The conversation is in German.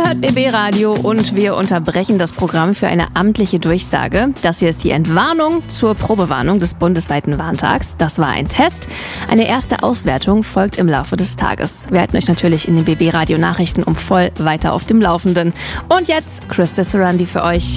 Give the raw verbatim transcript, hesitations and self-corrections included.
Ihr hört B B Radio und wir unterbrechen das Programm für eine amtliche Durchsage. Das hier ist die Entwarnung zur Probewarnung des bundesweiten Warntags. Das war ein Test. Eine erste Auswertung folgt im Laufe des Tages. Wir halten euch natürlich in den B B Radio Nachrichten um voll weiter auf dem Laufenden. Und jetzt Chris Cicerandi für euch.